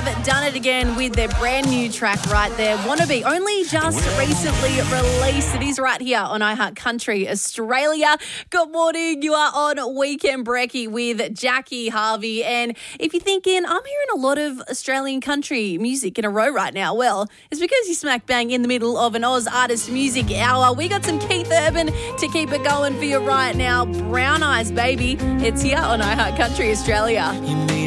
done it again with their brand new track right there. Wannabe, only just recently released. It is right here on iHeart Country Australia. Good morning. You are on Weekend Brekkie with Jackie Harvey. And if you're thinking, I'm hearing a lot of Australian country music in a row right now, well, it's because you're smack bang in the middle of an Oz Artist Music Hour. We got some Keith Urban to keep it going for you right now. Brown Eyes, baby. It's here on iHeart Country Australia. You mean